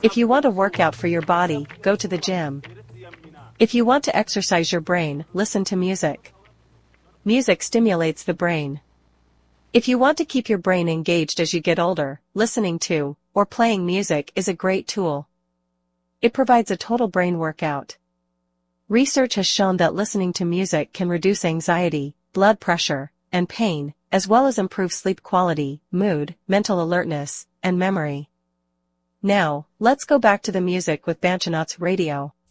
If you want to work out for your body, go to the gym. If you want to exercise your brain, listen to music. Music stimulates the brain. If you want to keep your brain engaged as you get older, listening to, or playing music is a great tool. It provides a total brain workout. Research has shown that listening to music can reduce anxiety, blood pressure, and pain, as well as improve sleep quality, mood, mental alertness, and memory. Now, let's go back to the music with Banchanaut's Radio.